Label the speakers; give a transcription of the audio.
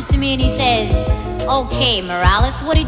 Speaker 1: to me and he says, "Okay, Morales, what did